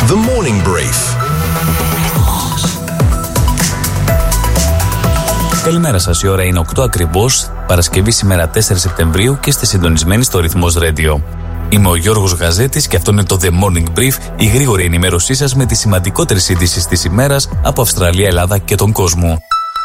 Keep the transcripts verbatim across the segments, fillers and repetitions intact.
The Morning Brief. Καλημέρα σας, η ώρα είναι οκτώ ακριβώς, Παρασκευή σήμερα τέσσερις Σεπτεμβρίου και είστε συντονισμένοι στο Ρυθμός Radio. Είμαι ο Γιώργος Γαζέτης και αυτό είναι το The Morning Brief, η γρήγορη ενημέρωσή σας με τις σημαντικότερες ειδήσεις της ημέρας από Αυστραλία, Ελλάδα και τον κόσμο.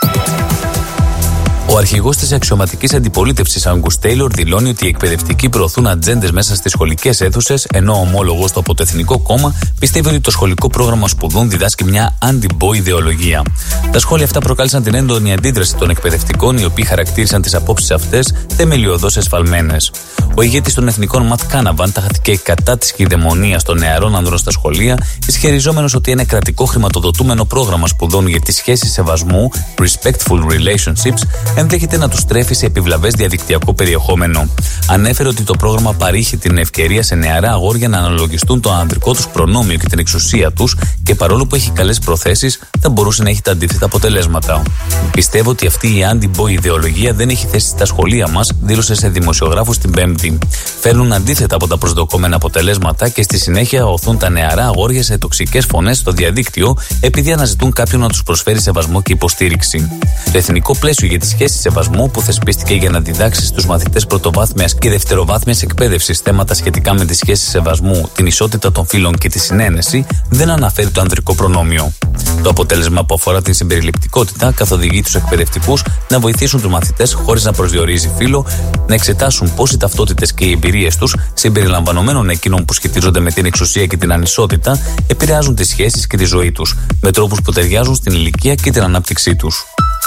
Ο αρχηγός της αξιωματικής αντιπολίτευσης Άγκους Τέιλορ δηλώνει ότι οι εκπαιδευτικοί προωθούν ατζέντες μέσα στις σχολικές αίθουσες, ενώ ο ομόλογος του από το Εθνικό Κόμμα πιστεύει ότι το σχολικό πρόγραμμα σπουδών διδάσκει μια αντι-boy ιδεολογία. Τα σχόλια αυτά προκάλεσαν την έντονη αντίδραση των εκπαιδευτικών, οι οποίοι χαρακτήρισαν τις απόψεις αυτές θεμελιωδώς εσφαλμένες. Ο ηγέτης των Εθνικών Ματ Κάναβαν ταχθήκε κατά της κυδαιμονίας των νεαρών ανδρών στα σχολεία, ισχυριζόμενος ότι ένα κρατικό χρηματοδοτούμενο πρόγραμμα σπουδών για τις σχέσεις σεβασμού, respectful relationships, ενδέχεται να τους τρέφει σε επιβλαβές διαδικτυακό περιεχόμενο. Ανέφερε ότι το πρόγραμμα παρήχε την ευκαιρία σε νεαρά αγόρια να αναλογιστούν το ανδρικό τους προνόμιο και την εξουσία τους, και παρόλο που έχει καλές προθέσεις, θα μπορούσε να έχει τα αντίθετα αποτελέσματα. Πιστεύω ότι αυτή η anti-boy ιδεολογία δεν έχει θέση στα σχολεία μας, δήλωσε σε δημοσιογράφους την Πέμπτη. Φέρνουν αντίθετα από τα προσδοκόμενα αποτελέσματα και στη συνέχεια οθούν τα νεαρά αγόρια σε τοξικές φωνές στο διαδίκτυο, επειδή αναζητούν κάποιον να τους προσφέρει σεβασμό και υποστήριξη. Το εθνικό πλαίσιο για τη σχέση σεβασμού, που θεσπίστηκε για να διδάξει στους μαθητές πρωτοβάθμιας και δευτεροβάθμιας εκπαίδευσης θέματα σχετικά με τη σχέση σεβασμού, την ισότητα των φύλων και τη συνένεση, δεν αναφέρει το ανδρικό προνόμιο. Το αποτέλεσμα, που αφορά την συμπεριληπτικότητα, καθοδηγεί τους εκπαιδευτικούς να βοηθήσουν τους μαθητές, χωρίς να προσδιορίζει φύλο, να εξετάσουν πώς οι ταυτότητες και οι εμπειρίες τους, συμπεριλαμβανομένων εκείνων που σχετίζονται με την εξουσία και την ανισότητα, επηρεάζουν τις σχέσεις και τη ζωή τους, με τρόπους που ταιριάζουν στην ηλικία και την ανάπτυξή τους.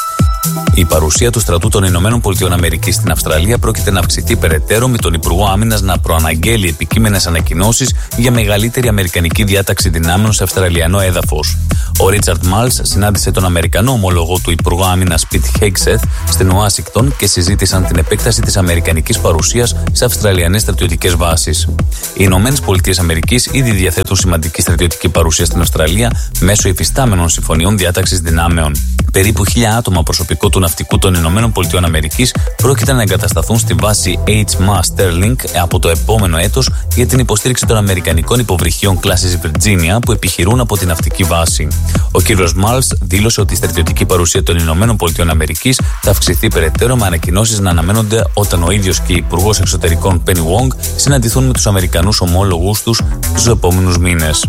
Η παρουσία του στρατού των Ηνωμένων Πολιτειών Αμερικής στην Αυστραλία πρόκειται να αυξηθεί περαιτέρω, με τον Υπουργό Άμυνας να προαναγγέλει επικείμενες ανακοινώσεις για μεγαλύτερη αμερικανική διάταξη δυνάμεων σε αυστραλιανό έδαφος. Ο Ρίτσαρντ Μάλς συνάντησε τον Αμερικανό ομόλογο του Υπουργό Άμυνας Πιτ Χέγκσεθ στην Ουάσιγκτον και συζήτησαν την επέκταση της αμερικανικής παρουσίας σε αυστραλιανές στρατιωτικές βάσεις. Οι Ηνωμένες Πολιτείες Αμερικής ήδη διαθέτουν σημαντική στρατιωτική παρουσία στην Αυστραλία μέσω υφιστάμενων συμφωνιών διάταξης δυνάμεων. Περίπου χίλια άτομα προσωπικό του ναυτικού των Ηνωμένων Πολιτειών Αμερικής πρόκειται να εγκατασταθούν στη βάση έιτς εμ έι Sterling από το επόμενο έτος για την υποστήριξη των αμερικανικών υποβρυχίων κλάσης Virginia που επιχειρούν από την ναυτική βάση. Ο κ. Μάλς δήλωσε ότι η στρατιωτική παρουσία των Ηνωμένων Πολιτειών Αμερικής θα αυξηθεί περαιτέρω, με ανακοινώσεις να αναμένονται όταν ο ίδιος και η Υπουργός Εξωτερικών Penny Wong συναντηθούν με τους Αμερικανούς ομόλογους τους τους επόμενους μήνες.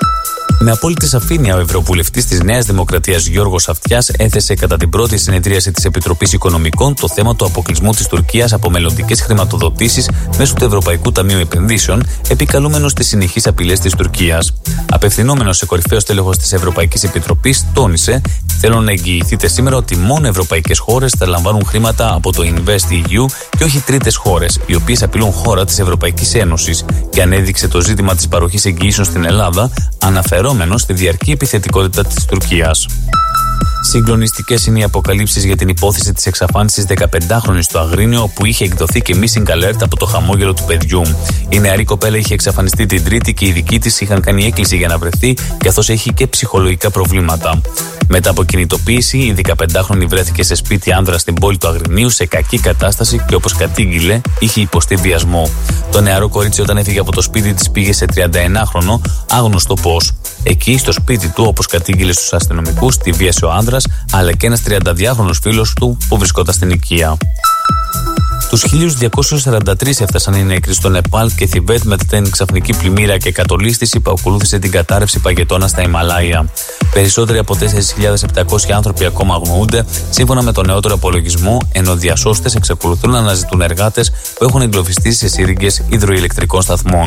Με απόλυτη σαφήνεια, ο Ευρωβουλευτής της Νέας Δημοκρατίας Γιώργος Αυτιάς έθεσε κατά την πρώτη συνεδρίαση της Επιτροπής Οικονομικών το θέμα του αποκλεισμού της Τουρκίας από μελλοντικές χρηματοδοτήσεις μέσω του Ευρωπαϊκού Ταμείου Επενδύσεων, επικαλούμενος τις συνεχείς απειλές της Τουρκίας. Απευθυνόμενος σε κορυφαίο τέλεχος της Ευρωπαϊκής Επιτροπής, τόνισε: «Θέλω να εγγυηθείτε σήμερα ότι μόνο ευρωπαϊκές χώρες θα λαμβάνουν χρήματα από το InvestEU και όχι τρίτες χώρες, οι οποίες απειλούν χώρα της Ευρωπαϊκής Ένωσης», και ανέδειξε το ζήτημα της παροχής εγγυήσεων στην Ελλάδα, αναφερόμενος στη διαρκή επιθετικότητα της Τουρκίας. Συγκλονιστικές είναι οι αποκαλύψεις για την υπόθεση της εξαφάνισης δεκαπεντάχρονης στο Αγρίνιο, όπου είχε εκδοθεί και missing alert από το χαμόγελο του παιδιού. Η νεαρή κοπέλα είχε εξαφανιστεί την Τρίτη και οι δικοί της είχαν κάνει έκκληση για να βρεθεί, καθώς έχει και ψυχολογικά προβλήματα. Μετά από κινητοποίηση, η δεκαπεντάχρονη βρέθηκε σε σπίτι άνδρα στην πόλη του Αγρινίου σε κακή κατάσταση και, όπως κατήγγειλε, είχε υποστεί βιασμό. Το νεαρό κορίτσι, όταν έφυγε από το σπίτι της, πήγε σε τριανταενάχρονο, άγνωστο πώς. Εκεί, στο σπίτι του, όπως κατήγγειλε στους αστυνομικούς, τη βίασε ο άνδρας, αλλά και ένας τριανταδυάχρονος φίλος του που βρισκόταν στην οικία. Τους χίλια διακόσιους σαράντα τρία έφτασαν οι νεκροί στο Νεπάλ και Θιβέτ μετά την ξαφνική πλημμύρα και κατολίσθηση που ακολούθησε την κατάρρευση παγετώνα στα Ιμαλάια. Περισσότεροι από τέσσερις χιλιάδες επτακόσιοι άνθρωποι ακόμα αγνοούνται, σύμφωνα με τον νεότερο απολογισμό, ενώ διασώστες εξακολουθούν να αναζητούν εργάτες που έχουν εγκλωβιστεί σε σύριγγες υδροηλεκτρικών σταθμών.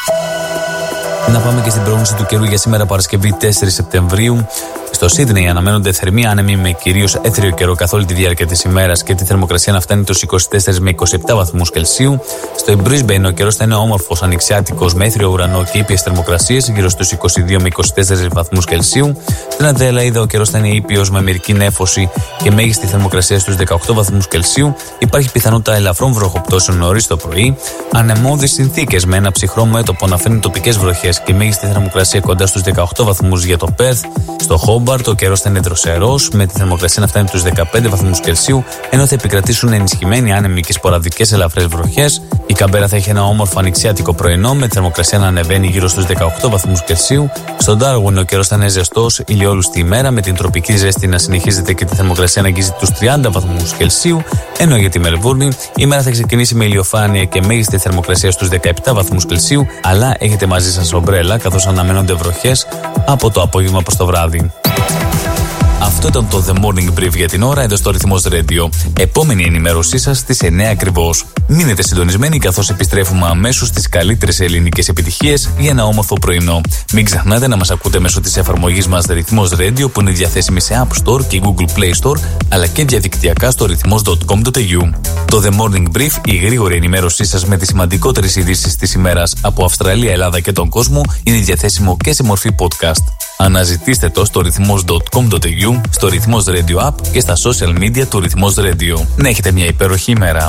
Να πάμε και στην πρόγνωση του καιρού για σήμερα, Παρασκευή τέσσερις Σεπτεμβρίου. Στο Σίδνεϊ αναμένονται θερμοί άνεμοι με κυρίως έθριο καιρό καθ' όλη τη διάρκεια της ημέρας και τη θερμοκρασία να φτάνει τους είκοσι τέσσερις με είκοσι επτά βαθμούς Κελσίου. Στο Brisbane ο καιρός θα είναι όμορφος, ανοιξιάτικος, με έθριο ουρανό και ήπιες θερμοκρασίες γύρω στους είκοσι δύο με είκοσι τέσσερις βαθμούς Κελσίου. Στην Αδελαίδα ο καιρός θα είναι ήπιος με μερική νέφωση και μέγιστη θερμοκρασία στους δεκαοκτώ βαθμούς Κελσίου. Υπάρχει πιθανότητα ελαφρών βροχοπτώσεων νωρίς το πρωί. Ανεμώδεις συνθήκες με ένα ψυχρό μέτωπο να φέρνει τοπικές βροχές και μέγιστη θερμοκρασία κοντά στους δεκαοκτώ βαθμούς για το Πέρθ. Στο Χόμπαρτ ο καιρός θα είναι δροσερός, με τη θερμοκρασία να φτάνει τους δεκαπέντε βαθμούς Κελσίου, ενώ θα επικρατήσουν ενισχυμένοι άνεμοι και σποραδικές ελαφρές βροχές. Η Η Καμπέρα θα έχει ένα όμορφο ανοιξιάτικο πρωινό με τη θερμοκρασία να ανεβαίνει γύρω στους δεκαοκτώ βαθμούς Κελσίου. Στον Ντάρουιν ο καιρός θα είναι ζεστός, ηλιόλουστη ημέρα με την τροπική ζέστη να συνεχίζεται και τη θερμοκρασία να αγγίζει τους τριάντα βαθμούς Κελσίου. Ενώ για τη Μελβούρνη η μέρα θα ξεκινήσει με ηλιοφάνεια και μέγιστη θερμοκρασία στους δεκαεπτά βαθμούς Κελσίου, αλλά έχετε μαζί σας ομπρέλα καθώς αναμένονται βροχές από το απόγευμα προς το βράδυ. Αυτό ήταν το The Morning Brief για την ώρα εδώ στο Ρυθμός Radio. Επόμενη ενημέρωσή σας στις εννιά ακριβώς. Μείνετε συντονισμένοι καθώς επιστρέφουμε αμέσως στις καλύτερες ελληνικές επιτυχίες για ένα όμορφο πρωινό. Μην ξεχνάτε να μας ακούτε μέσω της εφαρμογής μας Ρυθμός Radio που είναι διαθέσιμη σε App Store και Google Play Store αλλά και διαδικτυακά στο ρυθμός τελεία κομ τελεία έι γιου. Το The Morning Brief, η γρήγορη ενημέρωσή σας με τις σημαντικότερες ειδήσεις της ημέρας από Αυστραλία, Ελλάδα και τον κόσμο, είναι διαθέσιμο και σε μορφή podcast. Αναζητήστε το στο ρυθμός τελεία κομ τελεία έι γιου, στο Ρυθμός Radio App και στα social media του Ρυθμός Radio. Να έχετε μια υπέροχη ημέρα.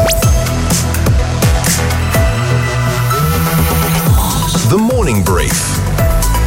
The Morning Brief